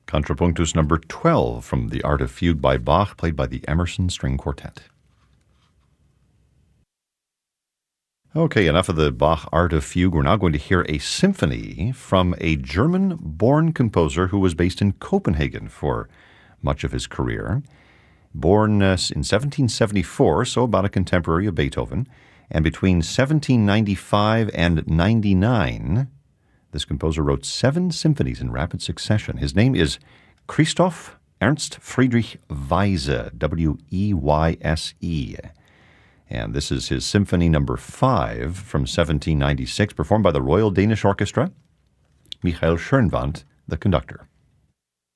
Contrapunctus number 12 from The Art of Fugue by Bach, played by the Emerson String Quartet. Okay, enough of the Bach Art of Fugue. We're now going to hear a symphony from a German-born composer who was based in Copenhagen for much of his career. Born in 1774, so about a contemporary of Beethoven, and between 1795 and 99, this composer wrote 7 symphonies in rapid succession. His name is Christoph Ernst Friedrich Weyse, W-E-Y-S-E. And this is his Symphony number 5 from 1796, performed by the Royal Danish Orchestra. Michael Schönwandt, the conductor.